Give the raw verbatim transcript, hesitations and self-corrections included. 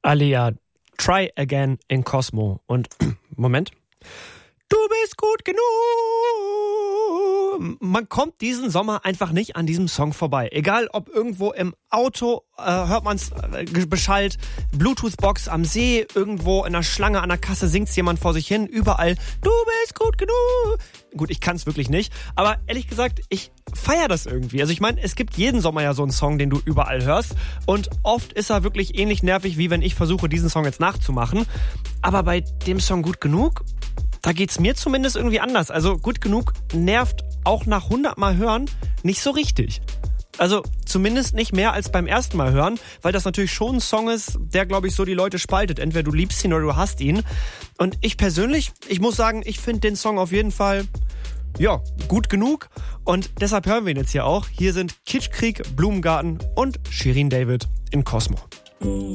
Alia, Try Again in Cosmo. Und Moment. Du bist gut genug. Man kommt diesen Sommer einfach nicht an diesem Song vorbei. Egal, ob irgendwo im Auto, äh, hört man es äh, beschallt, Bluetooth-Box am See, irgendwo in der Schlange an der Kasse singt's jemand vor sich hin, überall, du bist gut genug. Gut, ich kann's wirklich nicht, aber ehrlich gesagt, ich feiere das irgendwie. Also ich meine, es gibt jeden Sommer ja so einen Song, den du überall hörst und oft ist er wirklich ähnlich nervig, wie wenn ich versuche, diesen Song jetzt nachzumachen. Aber bei dem Song Gut genug, da geht's mir zumindest irgendwie anders. Also Gut genug nervt auch nach hundert Mal hören nicht so richtig. Also zumindest nicht mehr als beim ersten Mal hören, weil das natürlich schon ein Song ist, der, glaube ich, so die Leute spaltet. Entweder du liebst ihn oder du hasst ihn. Und ich persönlich, ich muss sagen, ich finde den Song auf jeden Fall, ja, gut genug. Und deshalb hören wir ihn jetzt hier auch. Hier sind Kitschkrieg, Blumengarten und Shirin David in Cosmo.